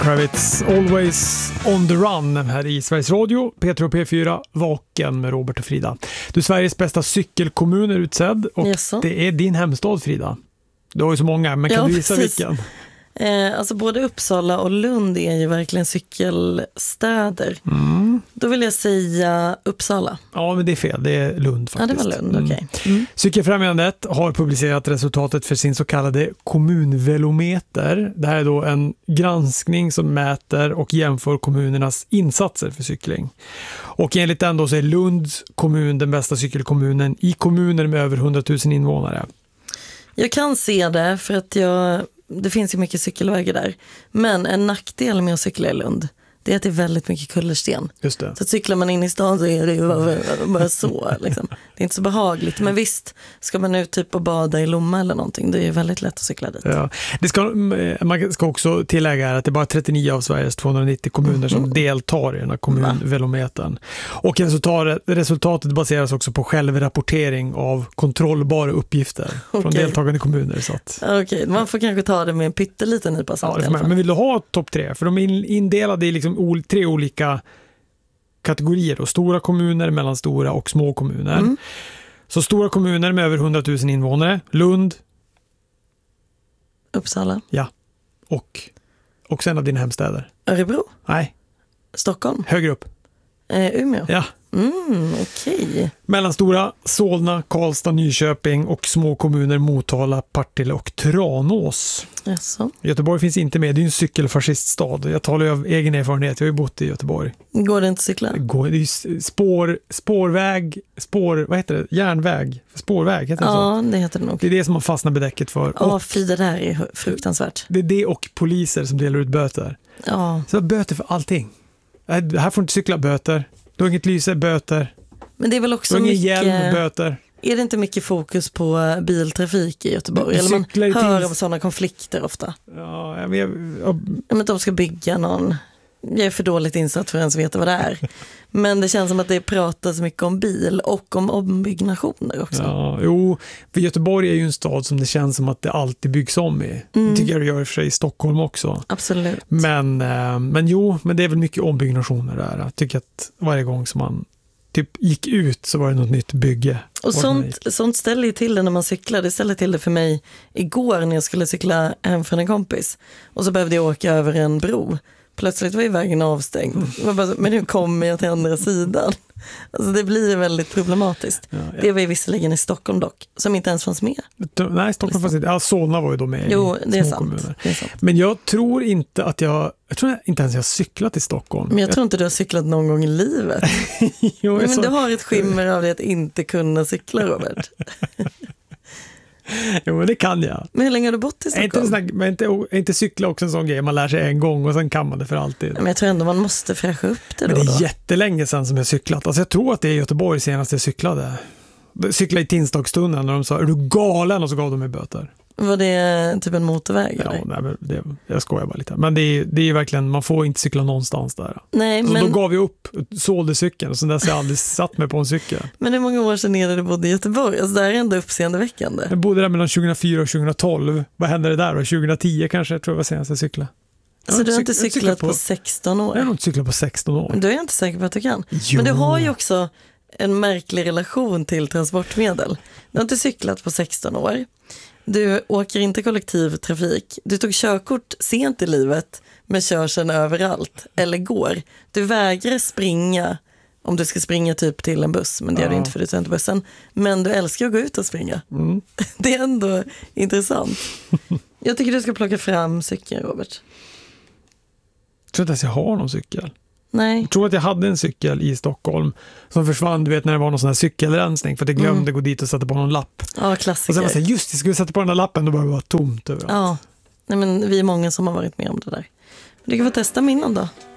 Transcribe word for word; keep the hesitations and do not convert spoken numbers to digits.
Kravitz, Always on the Run här i Sveriges Radio, P tre och P fyra, Vaken med Robert och Frida. Du är Sveriges bästa cykelkommun är utsedd och yes, det är din hemstad, Frida. Du har ju så många, men kan ja, du gissa precis. vilken? Eh, alltså både Uppsala och Lund är ju verkligen cykelstäder. Mm. Då vill jag säga Uppsala. Ja, men det är fel. Det är Lund faktiskt. Ja, det var Lund, mm. okej. Okay. Mm. Cykelfrämjandet har publicerat resultatet för sin så kallade kommunvelometer. Det här är då en granskning som mäter och jämför kommunernas insatser för cykling. Och enligt den då så är Lunds kommun den bästa cykelkommunen i kommuner med över hundratusen invånare. Jag kan se det för att jag... Det finns ju mycket cykelvägar där. Men en nackdel med att cykla i Lund, det är att det är väldigt mycket kullersten. Just det. Så att cyklar man in i stan så är det ju bara, bara så. Liksom. Det är inte så behagligt. Men visst, ska man ut typ och bada i Lomma eller någonting, det är ju väldigt lätt att cykla dit. Ja. Det ska, man ska också tillägga att det är bara trettionio av Sveriges tvåhundranittio kommuner som mm. deltar i den här kommunvelometern. Och resultatet, resultatet baseras också på självrapportering av kontrollbara uppgifter okay. från deltagande kommuner. Så att, Okej, okay. Man får kanske ta det med en pytteliten nypa salt. Ja, men vill du ha topp tre? För de är indelade i liksom tre olika kategorier då. Stora kommuner, mellanstora och små kommuner. Mm. Så stora kommuner med över hundratusen invånare. Lund. Uppsala. Ja. Och också en av dina hemstäder. Örebro. Nej. Stockholm. Högre upp. Eh, Umeå. Ja. Mm, okej. Okay. Mellanstora, Solna, Karlstad, Nyköping och små kommuner Motala, Partille och Tranås. Jaså. Göteborg finns inte med, det är en cykelfasciststad. Jag talar ju av egen erfarenhet, jag har ju bott i Göteborg. Går det inte att cykla? Det går, det är spår, spårväg, spår, vad heter det? Järnväg, spårväg heter det ja, så? Ja, det heter det nog. Det är det som man fastnar bedäcket för. Ja, fy, det där är fruktansvärt. Det är det och poliser som delar ut böter. Ja. Så böter för allting. Här får inte cykla, böter. Du har inget lyse, böter. Men det är väl också du har ingen mycket... hjälm, böter. Är det inte mycket fokus på biltrafik i Göteborg? Eller man hör om sådana konflikter ofta. Ja, jag vet. Jag... Men de ska bygga någon... Jag är för dåligt insatt för att ens veta vad det är. Men det känns som att det pratas mycket om bil och om ombyggnationer också. Ja, jo, för Göteborg är ju en stad som det känns som att det alltid byggs om i. Mm. Det tycker jag det gör för sig i Stockholm också. Absolut. Men, eh, men jo, men det är väl mycket ombyggnationer där. Jag tycker att varje gång som man typ gick ut så var det något nytt bygge. Och sånt, sånt ställer ju till det när man cyklar. Det ställer till det för mig igår när jag skulle cykla hem från en kompis. Och så behövde jag åka över en bro. Plötsligt var ju vägen avstängd. Mm. Bara, men nu kommer jag till andra sidan. Alltså det blir väldigt problematiskt. Ja, ja. Det var ju visserligen i Stockholm dock, som inte ens fanns med. Nej, Stockholm fanns inte. Ja, Solna var ju då med jo, i det är små sant. kommuner. Det är sant. Men jag tror inte att jag, jag tror inte ens jag har cyklat i Stockholm. Men jag tror inte du har cyklat någon gång i livet. jo, men så... du har ett skimmer av det att inte kunna cykla, Robert. Jo, men det kan jag. Men hur länge har du bott i Stockholm? Inte, men inte, inte cykla också en sån grej. Man lär sig en gång och sen kan man det för alltid. Men jag tror ändå man måste fräscha upp det då. Men det är då. jättelänge sedan som jag cyklat. Alltså jag tror att det är Göteborg senast jag cyklade. Cyklade i Tinstagstunneln när de sa, är du galen? Och så gav de mig böter. Var det typ en motorväg? Ja, nej, men det, jag skojar bara lite. Men det är, det är ju verkligen, man får inte cykla någonstans där. Nej, så men... då gav vi upp, sålde cykeln och sen dess har jag aldrig satt mig på en cykel. Men hur många år sedan är det du bodde i Göteborg? Alltså det här är ändå uppseendeväckande. Jag bodde där mellan tjugohundrafyra och tjugotolv. Vad hände det där då? tjugohundratio kanske, jag tror jag var senast jag cyklade. Så alltså, du har inte cyklat på, på sexton år? Jag har inte cyklat på sexton år. Men då är jag inte säker på att du kan. Jo. Men du har ju också en märklig relation till transportmedel. Du har inte cyklat på sexton år. Du åker inte kollektivtrafik. Du tog körkort sent i livet men kör sen överallt. Eller går. Du vägrar springa om du ska springa typ till en buss. Men det gör ja. du inte för du tar inte bussen. Men du älskar att gå ut och springa. Mm. Det är ändå intressant. Jag tycker du ska plocka fram cykeln, Robert. Jag tror inte ens jag har någon cykel. Nej. Jag tror att jag hade en cykel i Stockholm som försvann, du vet, när det var någon sån här cykelrensning för att jag glömde mm. gå dit och sätta på någon lapp. Ja, klassiker. Och sen var jag just det, skulle jag sätta på den där lappen då bara det var tomt överallt. Ja, nej, men vi är många som har varit med om det där. Du kan få testa min då.